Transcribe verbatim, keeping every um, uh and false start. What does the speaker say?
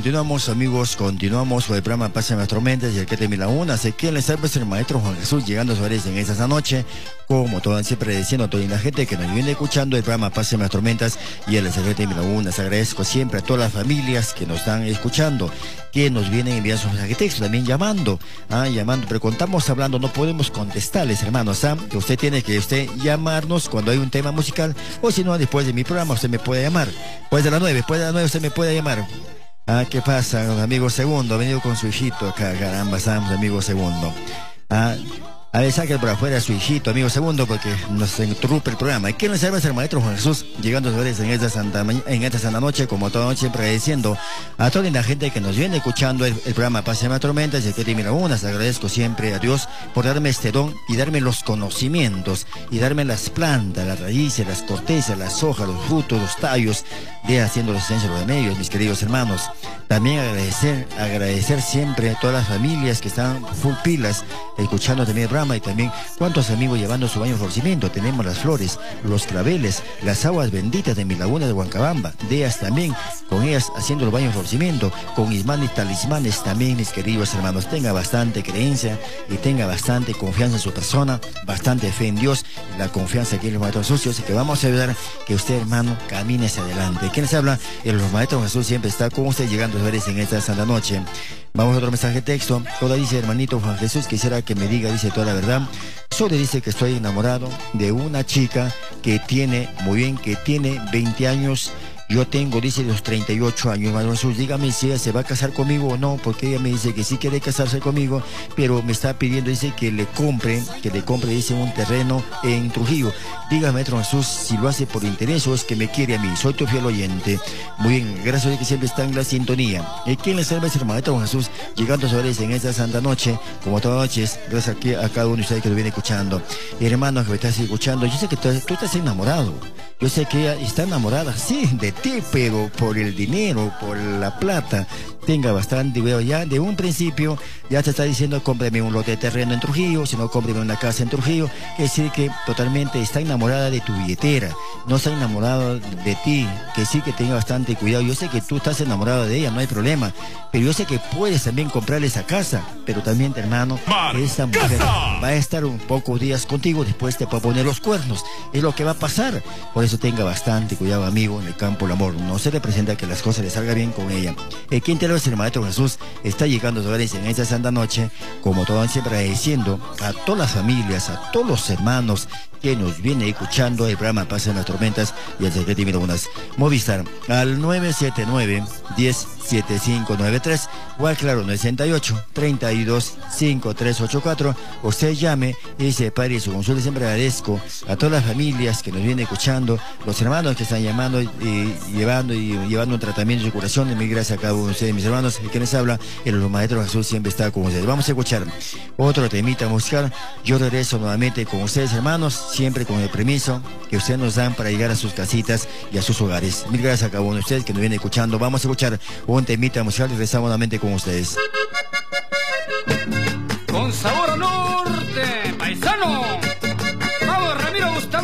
continuamos, amigos, continuamos con el programa Paz en las Tormentas y el que termina una. Así que les habla el maestro Juan Jesús llegando a Suárez en esta noche, como todo siempre diciendo a toda la gente que nos viene escuchando el programa Paz en las Tormentas y el que termina una. Les agradezco siempre a todas las familias que nos están escuchando, que nos vienen enviando sus mensajes de texto, también llamando, ah, llamando, pero cuando estamos hablando no podemos contestarles, hermanos, ¿ah? Que usted tiene que usted llamarnos cuando hay un tema musical, o si no, después de mi programa usted me puede llamar, después de las nueve, después de las nueve usted me puede llamar. Ah, ¿qué pasa, amigo Segundo? Ha venido con su hijito acá, caramba, estamos, amigo Segundo. Ah, a ver, saque por afuera a su hijito, amigo Segundo, porque nos interrumpe el programa. ¿Y quién les salva? Es el maestro Juan Jesús, llegando a ustedes en esta santa en esta santa noche, como toda noche, siempre agradeciendo a toda la gente que nos viene escuchando el, el programa Paz en las Tormentas y el que termina unas. Agradezco siempre a Dios por darme este don y darme los conocimientos y darme las plantas, las raíces, las cortezas, las hojas, los frutos, los tallos, de haciendo los esencias de los remedios, mis queridos hermanos. También agradecer, agradecer siempre a todas las familias que están full pilas, escuchando también el programa, y también cuántos amigos llevando su baño de florecimiento. Tenemos las flores, los claveles, las aguas benditas de mi laguna de Huancabamba, de ellas también, con ellas haciendo el baño de florecimiento, con imanes y talismanes también, mis queridos hermanos. Tenga bastante creencia y tenga bastante confianza en su persona, bastante fe en Dios, y la confianza aquí en los maestros Jesús, que vamos a ayudar que usted, hermano, camine hacia adelante. ¿Quién les habla? El los maestros Jesús siempre está con usted llegando a ver en esta santa noche. Vamos a otro mensaje de texto. Toda dice, hermanito Juan Jesús, quisiera que me diga, dice toda la verdad. Solo dice que estoy enamorado de una chica que tiene, muy bien, que tiene veinte años. Yo tengo, dice, los treinta y ocho años, hermano Jesús. Dígame si ella se va a casar conmigo o no, porque ella me dice que sí quiere casarse conmigo, pero me está pidiendo, dice, que le compre, que le compre, dice, un terreno en Trujillo. Dígame, maestro Jesús, si lo hace por interés o es que me quiere a mí. Soy tu fiel oyente. Muy bien, gracias a Dios que siempre está en la sintonía. ¿Y quién les salva? Es el maestro Jesús, llegando a Suárez en esta santa noche, como todas las noches, gracias aquí a cada uno de ustedes que lo viene escuchando. Hermano que me estás escuchando, yo sé que tú, tú estás enamorado. Yo sé que ella está enamorada, sí, de ti, pero por el dinero, por la plata. Tenga bastante cuidado ya. De un principio ya te está diciendo, cómprame un lote de terreno en Trujillo, si no, cómprame una casa en Trujillo. Es decir, que totalmente está enamorada de tu billetera, no está enamorado de ti. Que sí, que tenga bastante cuidado. Yo sé que tú estás enamorado de ella, no hay problema, pero yo sé que puedes también comprarle esa casa. Pero también, hermano, esta mujer va a estar un pocos días contigo, después te va a poner los cuernos. Es lo que va a pasar. Por eso tenga bastante cuidado, amigo, en el campo del amor. No se representa que las cosas le salgan bien con ella. Eh, ¿Quién te lo es? El maestro Jesús está llegando a Suárez en esta santa noche, como todo siempre agradeciendo a todas las familias, a todos los hermanos que nos viene escuchando el programa Paz en las Tormentas y el secreto y unas. Movistar al nueve siete nueve, diez, siete cinco nueve tres o al claro nueve sesenta y ocho, treinta y dos, cincuenta y tres ochenta y cuatro. Usted llame y se pare su consulta. Siempre agradezco a todas las familias que nos vienen escuchando, los hermanos que están llamando y, y llevando y llevando un tratamiento de curación. Mil gracias a cada uno de ustedes, mis hermanos. El que les habla, el los maestros Jesús siempre está con ustedes. Vamos a escuchar otro temita musical. Yo regreso nuevamente con ustedes, hermanos, siempre con el permiso que ustedes nos dan para llegar a sus casitas y a sus hogares. Mil gracias a cada uno de ustedes que nos vienen escuchando. Vamos a escuchar un temita musical y regresamos nuevamente con ustedes. Con sabor o no.